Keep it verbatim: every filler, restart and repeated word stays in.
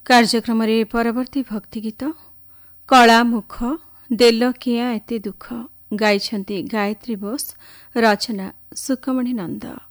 କାର୍ଯ୍ୟକ୍ରମ ପରବର୍ତ୍ତୀ ଭକ୍ତି ଗୀତ କଳା ମୁଖ ଦେଲ କିଆ ଏତେ ଦୁଃଖ ଗାଇଛନ୍ତି ଗାୟତ୍ରୀ ବୋଷ, ରଚନା ସୁକମଣି ନନ୍ଦ।